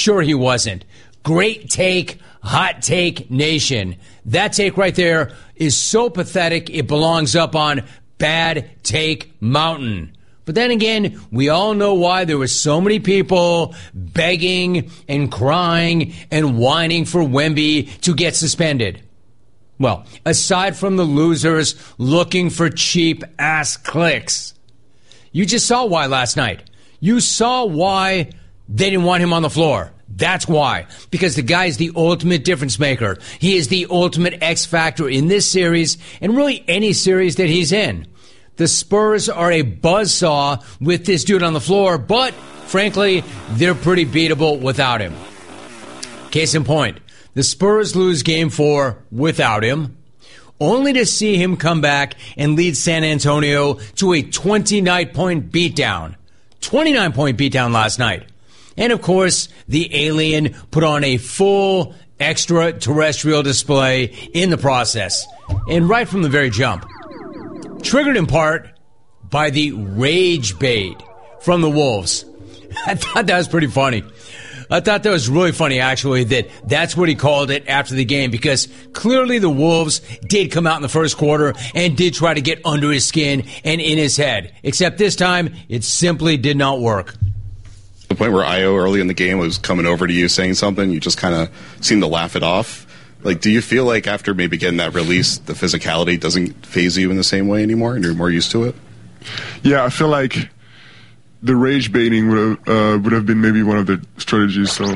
Sure, he wasn't. Great take, hot take nation. That take right there is so pathetic it belongs up on Bad Take Mountain. But then again, we all know why there were so many people begging and crying and whining for Wemby to get suspended. Well, aside from the losers looking for cheap-ass clicks, you just saw why last night. You saw why they didn't want him on the floor. That's why. Because the guy is the ultimate difference maker. He is the ultimate X factor in this series and really any series that he's in. The Spurs are a buzzsaw with this dude on the floor, but frankly, they're pretty beatable without him. Case in point, the Spurs lose Game 4 without him, only to see him come back and lead San Antonio to a 29-point beatdown. 29-point beatdown last night. And of course, the alien put on a full extraterrestrial display in the process. And right from the very jump. Triggered in part by the rage bait from the Wolves. I thought that was pretty funny. I thought that was really funny, actually, that's what he called it after the game, because clearly the Wolves did come out in the first quarter and did try to get under his skin and in his head. Except this time, it simply did not work. The point where Io early in the game was coming over to you saying something, you just kind of seemed to laugh it off. Like, do you feel like after maybe getting that release, the physicality doesn't faze you in the same way anymore and you're more used to it? Yeah, I feel like the rage baiting would have been maybe one of the strategies, so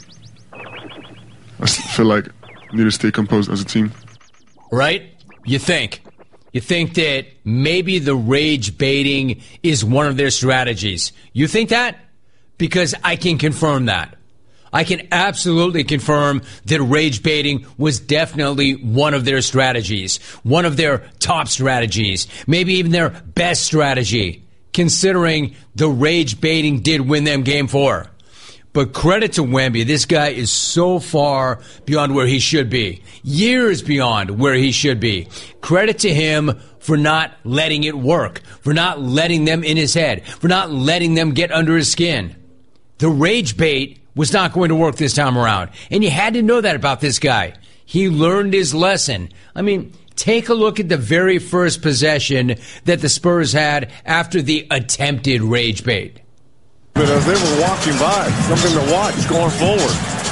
I feel like we need to stay composed as a team. Right? You think that maybe the rage baiting is one of their strategies. You think that? Because I can confirm that. I can absolutely confirm that rage baiting was definitely one of their strategies, one of their top strategies, maybe even their best strategy, considering the rage baiting did win them Game 4. But credit to Wemby, this guy is so far beyond where he should be, years beyond where he should be. Credit to him for not letting it work, for not letting them in his head, for not letting them get under his skin. The rage bait was not going to work this time around. And you had to know that about this guy. He learned his lesson. I mean, take a look at the very first possession that the Spurs had after the attempted rage bait. But as they were walking by, something to watch going forward.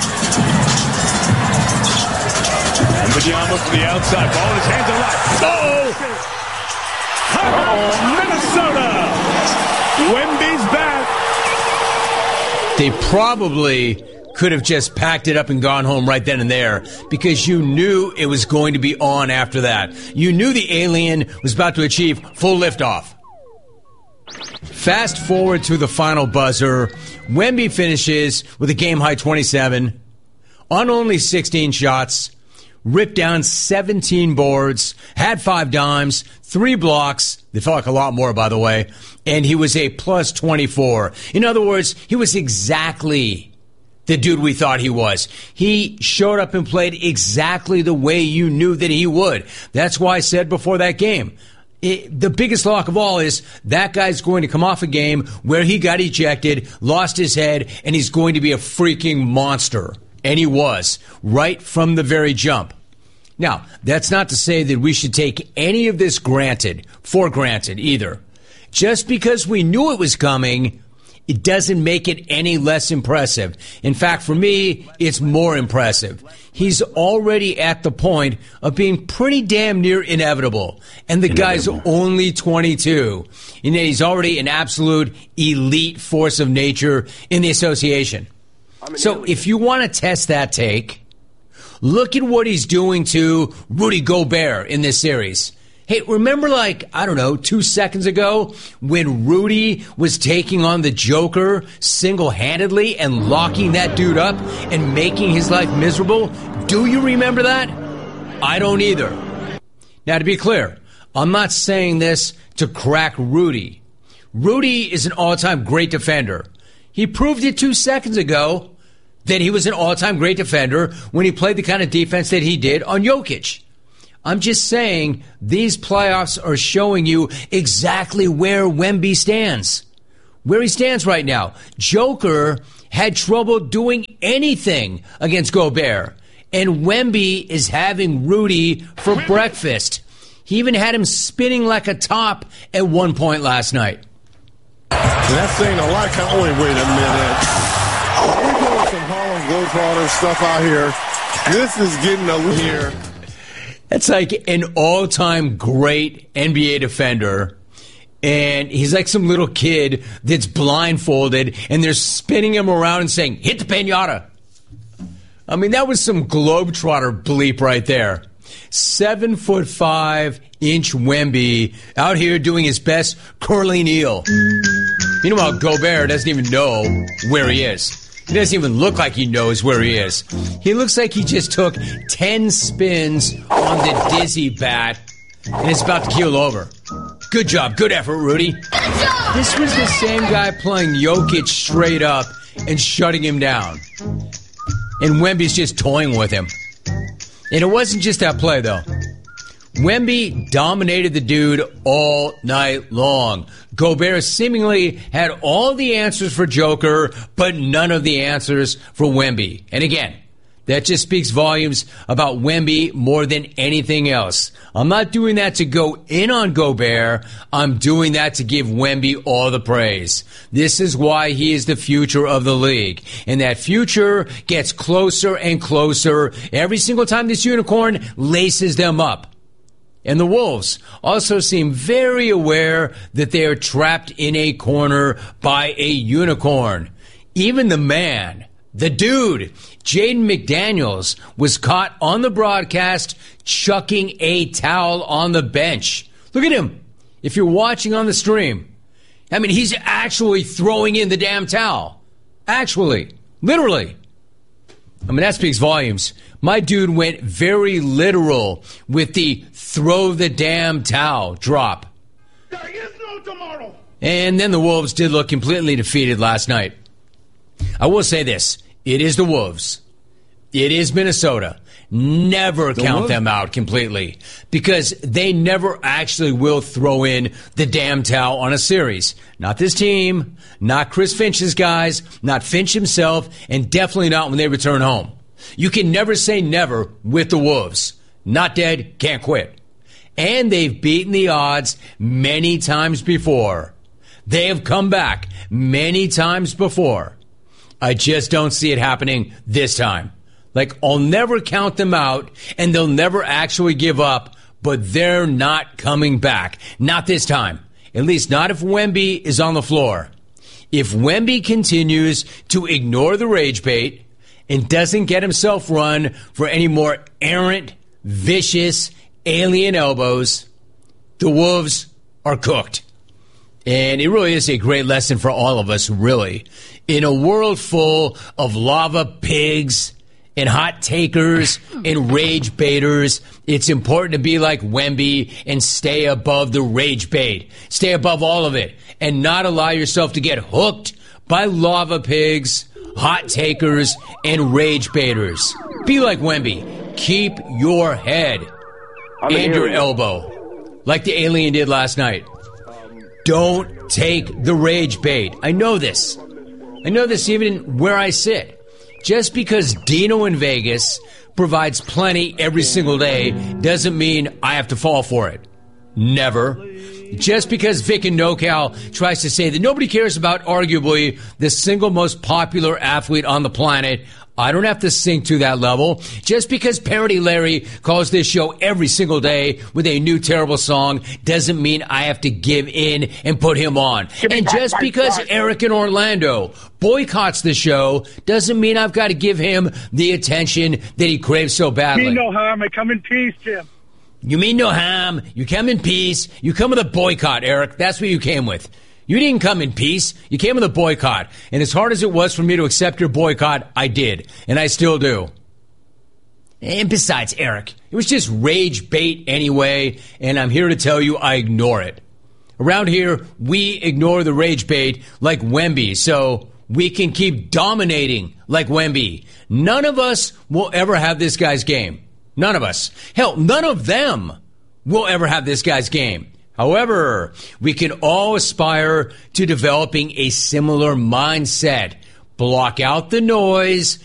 And Wembanyama from the outside. Ball in his hands are left. Oh! Minnesota! Wemby's back. They probably could have just packed it up and gone home right then and there because you knew it was going to be on after that. You knew the alien was about to achieve full liftoff. Fast forward to the final buzzer. Wemby finishes with a game-high 27 on only 16 shots, ripped down 17 boards, had 5 dimes, 3 blocks. They felt like a lot more, by the way. And he was a plus 24. In other words, he was exactly the dude we thought he was. He showed up and played exactly the way you knew that he would. That's why I said before that game, the biggest lock of all is that guy's going to come off a game where he got ejected, lost his head, and he's going to be a freaking monster. And he was, right from the very jump. Now, that's not to say that we should take any of this for granted either. Just because we knew it was coming, it doesn't make it any less impressive. In fact, for me, it's more impressive. He's already at the point of being pretty damn near inevitable. And the guy's only 22. And he's already an absolute elite force of nature in the association. So if you want to test that take, look at what he's doing to Rudy Gobert in this series. Hey, remember 2 seconds ago when Rudy was taking on the Joker single-handedly and locking that dude up and making his life miserable? Do you remember that? I don't either. Now, to be clear, I'm not saying this to crack Rudy. Rudy is an all-time great defender. He proved it 2 seconds ago that he was an all-time great defender when he played the kind of defense that he did on Jokic. I'm just saying these playoffs are showing you exactly where Wemby stands. Where he stands right now. Joker had trouble doing anything against Gobert. And Wemby is having Rudy for breakfast. He even had him spinning like a top at one point last night. That's saying a lot. Wait a minute. We're doing some Harlem Globetrotter stuff out here. This is getting a little here. That's like an all-time great NBA defender. And he's like some little kid that's blindfolded, and they're spinning him around and saying, hit the pinata. I mean, that was some Globetrotter bleep right there. 7'5" Wemby out here doing his best curly kneel. Meanwhile, Gobert doesn't even know where he is. He doesn't even look like he knows where he is. He looks like he just took 10 spins on the dizzy bat and is about to keel over. Good job. Good effort, Rudy. This was the same guy playing Jokic straight up and shutting him down. And Wemby's just toying with him. And it wasn't just that play, though. Wemby dominated the dude all night long. Gobert seemingly had all the answers for Joker, but none of the answers for Wemby. And again, that just speaks volumes about Wemby more than anything else. I'm not doing that to go in on Gobert. I'm doing that to give Wemby all the praise. This is why he is the future of the league. And that future gets closer and closer every single time this unicorn laces them up. And the Wolves also seem very aware that they are trapped in a corner by a unicorn. Even the man, the dude, Jaden McDaniels, was caught on the broadcast chucking a towel on the bench. Look at him. If you're watching on the stream, I mean, he's actually throwing in the damn towel. Actually. Literally. I mean, that speaks volumes. My dude went very literal with the throw the damn towel drop. There is no tomorrow. And then the Wolves did look completely defeated last night. I will say this. It is the Wolves. It is Minnesota. Never count them out completely, because they never actually will throw in the damn towel on a series. Not this team, not Chris Finch's guys, not Finch himself, and definitely not when they return home. You can never say never with the Wolves. Not dead, can't quit. And they've beaten the odds many times before. They have come back many times before. I just don't see it happening this time. Like, I'll never count them out, and they'll never actually give up, but they're not coming back. Not this time. At least not if Wemby is on the floor. If Wemby continues to ignore the rage bait and doesn't get himself run for any more errant, vicious, alien elbows, the Wolves are cooked. And it really is a great lesson for all of us, really. In a world full of lava pigs and hot takers and rage baiters, it's important to be like Wemby and stay above the rage bait. Stay above all of it and not allow yourself to get hooked by lava pigs, hot takers, and rage baiters. Be like Wemby. Keep your head and your elbow like the alien did last night. Don't take the rage bait. I know this. I know this even where I sit. Just because Dino in Vegas provides plenty every single day doesn't mean I have to fall for it. Never. Just because Vic and NoCal tries to say that nobody cares about arguably the single most popular athlete on the planet, I don't have to sink to that level. Just because Parody Larry calls this show every single day with a new terrible song doesn't mean I have to give in and put him on. And just because Eric in Orlando boycotts the show doesn't mean I've got to give him the attention that he craves so badly. Me no harm. I come in peace, Jim. You mean no harm. You come in peace. You come with a boycott, Eric. That's what you came with. You didn't come in peace. You came with a boycott. And as hard as it was for me to accept your boycott, I did. And I still do. And besides, Eric, it was just rage bait anyway. And I'm here to tell you I ignore it. Around here, we ignore the rage bait like Wemby. So we can keep dominating like Wemby. None of us will ever have this guy's game. None of us. Hell, none of them will ever have this guy's game. However, we can all aspire to developing a similar mindset. block out the noise,